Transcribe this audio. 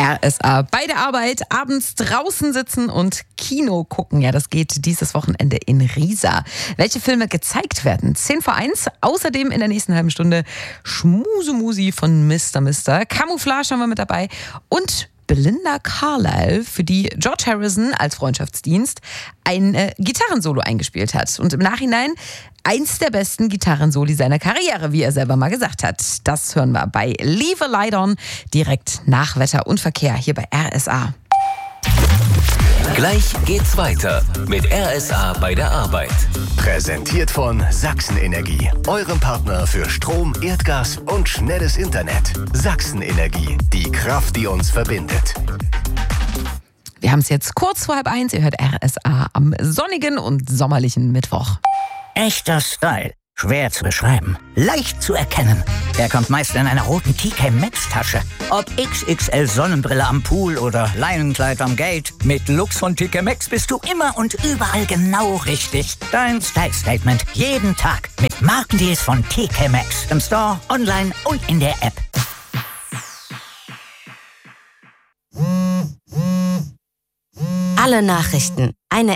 RSA. Bei der Arbeit, abends draußen sitzen und Kino gucken. Ja, das geht dieses Wochenende in Riesa. Welche Filme gezeigt werden? 10:01. Außerdem in der nächsten halben Stunde Schmusemusi von Mr. Mister. Camouflage haben wir mit dabei. Und Belinda Carlisle, für die George Harrison als Freundschaftsdienst ein Gitarrensolo eingespielt hat. Und im Nachhinein eins der besten Gitarrensoli seiner Karriere, wie er selber mal gesagt hat. Das hören wir bei Leave a Light On direkt nach Wetter und Verkehr hier bei RSA. Gleich geht's weiter mit RSA bei der Arbeit. Präsentiert von Sachsen-Energie, eurem Partner für Strom, Erdgas und schnelles Internet. Sachsen-Energie, die Kraft, die uns verbindet. Wir haben es jetzt kurz vor 12:30. Ihr hört RSA am sonnigen und sommerlichen Mittwoch. Echter Style. Schwer zu beschreiben. Leicht zu erkennen. Er kommt meist in einer roten TK Maxx Tasche. Ob XXL Sonnenbrille am Pool oder Leinenkleid am Gate. Mit Looks von TK Maxx bist du immer und überall genau richtig. Dein Style Statement. Jeden Tag. Mit Markendeals von TK Maxx. Im Store, online und in der App. Alle Nachrichten. Eine